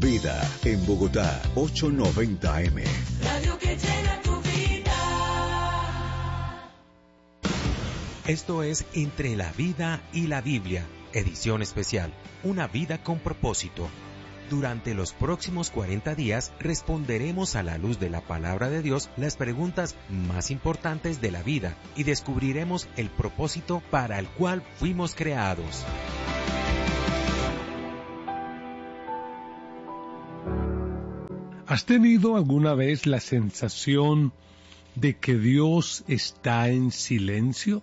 Vida en Bogotá, 890 AM. Radio que llena tu vida. Esto es Entre la Vida y la Biblia, edición especial, una vida con propósito. Durante los próximos 40 días responderemos a la luz de la palabra de Dios las preguntas más importantes de la vida y descubriremos el propósito para el cual fuimos creados. ¿Has tenido alguna vez la sensación de que Dios está en silencio?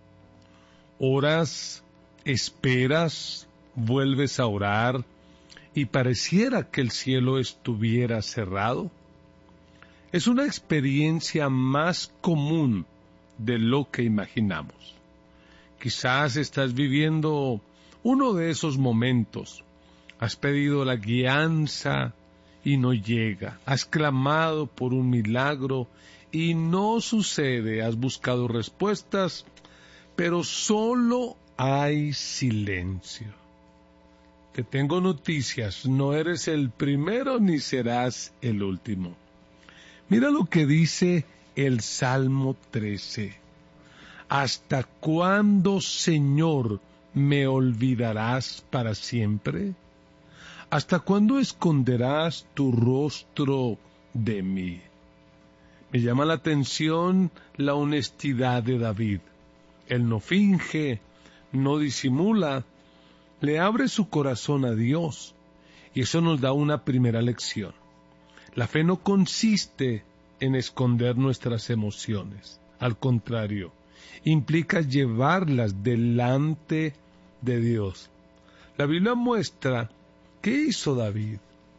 Oras, esperas, vuelves a orar y pareciera que el cielo estuviera cerrado. Es una experiencia más común de lo que imaginamos. Quizás estás viviendo uno de esos momentos. Has pedido la guianza y no llega. Has clamado por un milagro y no sucede. Has buscado respuestas, pero solo hay silencio. Te tengo noticias, no eres el primero ni serás el último. Mira lo que dice el Salmo 13. ¿Hasta cuándo, Señor, me olvidarás para siempre? ¿Hasta cuándo esconderás tu rostro de mí? Me llama la atención la honestidad de David. Él no finge, no disimula, le abre su corazón a Dios, y eso nos da una primera lección. La fe no consiste en esconder nuestras emociones, al contrario, implica llevarlas delante de Dios. La Biblia muestra qué hizo David.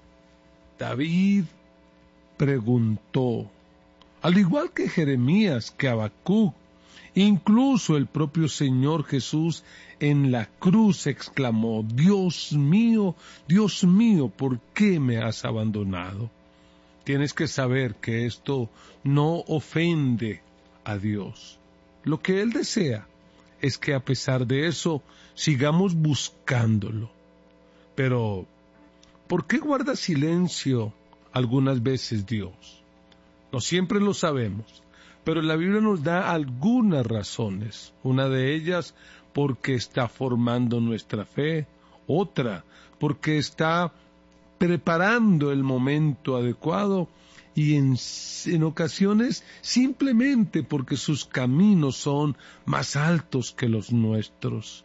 David preguntó, al igual que Jeremías, que Habacuc, incluso el propio Señor Jesús en la cruz exclamó, Dios mío, ¿por qué me has abandonado? Tienes que saber que esto no ofende a Dios. Lo que Él desea es que a pesar de eso sigamos buscándolo. Pero, ¿por qué guarda silencio algunas veces Dios? No siempre lo sabemos. Pero la Biblia nos da algunas razones. Una de ellas porque está formando nuestra fe. Otra porque está preparando el momento adecuado. Y en ocasiones simplemente porque sus caminos son más altos que los nuestros.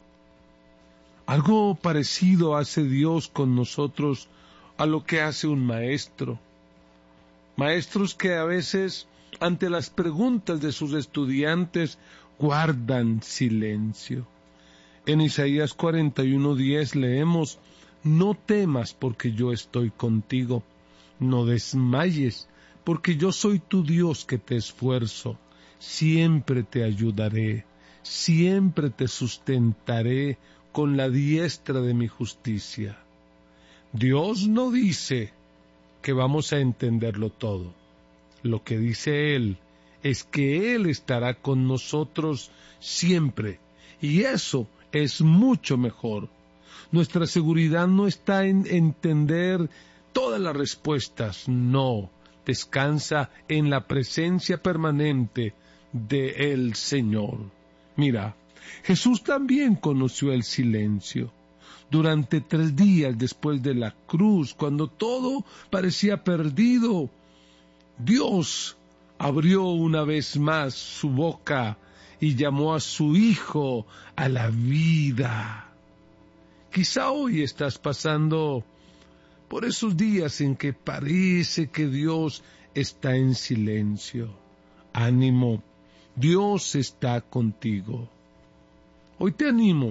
Algo parecido hace Dios con nosotros a lo que hace un maestro. Maestros que a veces, ante las preguntas de sus estudiantes, guardan silencio. En Isaías 41:10 leemos, no temas porque yo estoy contigo, no desmayes porque yo soy tu Dios que te esfuerzo, siempre te ayudaré, siempre te sustentaré con la diestra de mi justicia. Dios no dice que vamos a entenderlo todo. Lo que dice Él es que Él estará con nosotros siempre, y eso es mucho mejor. Nuestra seguridad no está en entender todas las respuestas, no, descansa en la presencia permanente del Señor. Mira, Jesús también conoció el silencio. Durante 3 días después de la cruz, cuando todo parecía perdido, Dios abrió una vez más su boca y llamó a su Hijo a la vida. Quizá hoy estás pasando por esos días en que parece que Dios está en silencio. Ánimo, Dios está contigo. Hoy te animo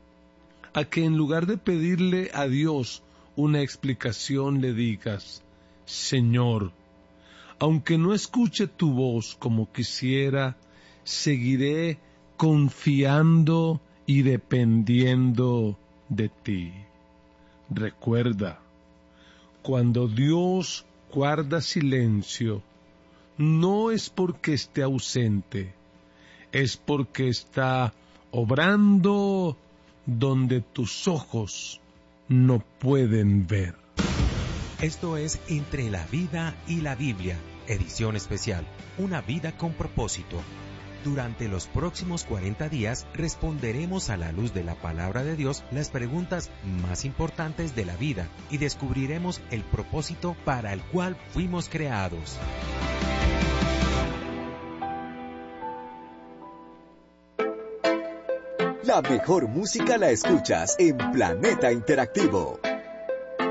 a que en lugar de pedirle a Dios una explicación le digas, Señor, aunque no escuche tu voz como quisiera, seguiré confiando y dependiendo de ti. Recuerda, cuando Dios guarda silencio, no es porque esté ausente, es porque está obrando donde tus ojos no pueden ver. Esto es Entre la vida y la Biblia, edición especial, una vida con propósito. Durante los próximos 40 días responderemos a la luz de la palabra de Dios las preguntas más importantes de la vida y descubriremos el propósito para el cual fuimos creados. La mejor música la escuchas en Planeta Interactivo.